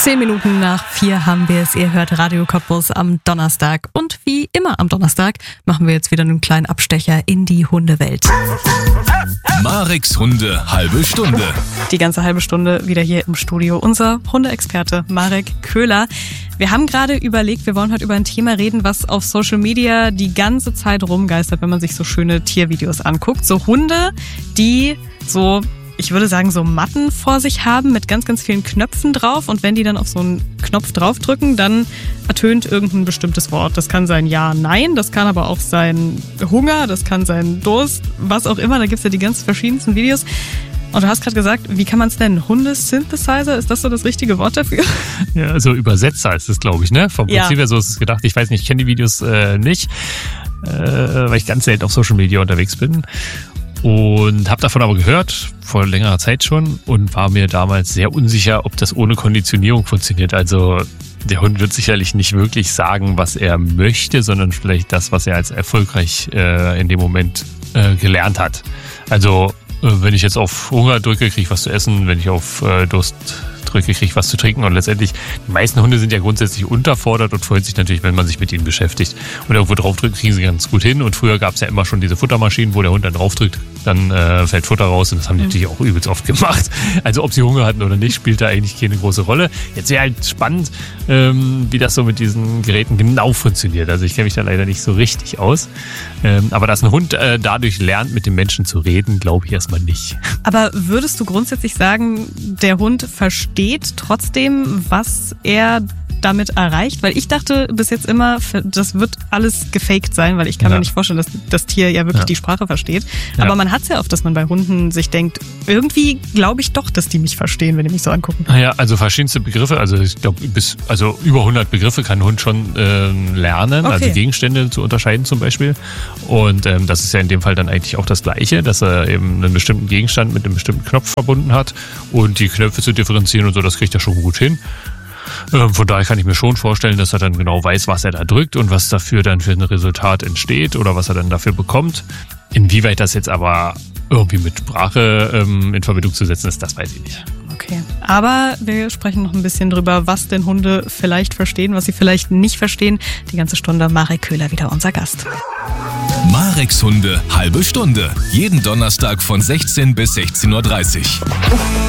10 Minuten nach 4 haben wir es. Ihr hört Radio Cottbus am Donnerstag. Und wie immer am Donnerstag machen wir jetzt wieder einen kleinen Abstecher in die Hundewelt. Mareks Hunde halbe Stunde. Die ganze halbe Stunde wieder hier im Studio. Unser Hundeexperte Marek Köhler. Wir haben gerade überlegt, wir wollen heute über ein Thema reden, was auf Social Media die ganze Zeit rumgeistert, wenn man sich so schöne Tiervideos anguckt. So Hunde, die so, ich würde sagen, so Matten vor sich haben mit ganz, ganz vielen Knöpfen drauf. Und wenn die dann auf so einen Knopf draufdrücken, dann ertönt irgendein bestimmtes Wort. Das kann sein Ja, Nein, das kann aber auch sein Hunger, das kann sein Durst, was auch immer. Da gibt's ja die ganz verschiedensten Videos. Und du hast gerade gesagt, wie kann man es nennen? Hunde-Synthesizer? Ist das so das richtige Wort dafür? Ja, also Übersetzer ist es, glaube ich, ne? Vom Prinzip her, so ist es gedacht. Ich weiß nicht, ich kenne die Videos nicht, weil ich ganz selten auf Social Media unterwegs bin. Und habe davon aber gehört, vor längerer Zeit schon, und war mir damals sehr unsicher, ob das ohne Konditionierung funktioniert. Also der Hund wird sicherlich nicht wirklich sagen, was er möchte, sondern vielleicht das, was er als erfolgreich in dem Moment gelernt hat. Also wenn ich jetzt auf Hunger drücke, kriege ich was zu essen. Wenn ich auf Durst drücke, kriege ich was zu trinken. Und letztendlich, die meisten Hunde sind ja grundsätzlich unterfordert und freuen sich natürlich, wenn man sich mit ihnen beschäftigt. Und irgendwo draufdrückt, kriegen sie ganz gut hin. Und früher gab es ja immer schon diese Futtermaschinen, wo der Hund dann draufdrückt, dann fällt Futter raus. Und das haben die natürlich auch übelst oft gemacht. Also ob sie Hunger hatten oder nicht, spielt da eigentlich keine große Rolle. Jetzt wäre halt spannend, wie das so mit diesen Geräten genau funktioniert. Also ich kenne mich da leider nicht so richtig aus. Aber dass ein Hund dadurch lernt, mit dem Menschen zu reden, glaube ich erstmal nicht. Aber würdest du grundsätzlich sagen, der Hund versteht trotzdem, was er damit erreicht? Weil ich dachte bis jetzt immer, das wird alles gefaked sein, weil ich kann mir nicht vorstellen, dass das Tier ja wirklich die Sprache versteht. Ja. Aber man hat es ja oft, dass man bei Hunden sich denkt, irgendwie glaube ich doch, dass die mich verstehen, wenn die mich so angucken. Naja, also verschiedenste Begriffe, also ich glaube, über 100 Begriffe kann ein Hund schon lernen, Okay. also Gegenstände zu unterscheiden zum Beispiel. Und das ist ja in dem Fall dann eigentlich auch das Gleiche, dass er eben einen bestimmten Gegenstand mit einem bestimmten Knopf verbunden hat und die Knöpfe zu differenzieren und so, das kriegt er schon gut hin. Von daher kann ich mir schon vorstellen, dass er dann genau weiß, was er da drückt und was dafür dann für ein Resultat entsteht oder was er dann dafür bekommt. Inwieweit das jetzt aber irgendwie mit Sprache in Verbindung zu setzen ist, das weiß ich nicht. Okay, aber wir sprechen noch ein bisschen drüber, was denn Hunde vielleicht verstehen, was sie vielleicht nicht verstehen. Die ganze Stunde Marek Köhler wieder unser Gast. Mareks Hunde halbe Stunde. Jeden Donnerstag von 16 bis 16:30 Uhr.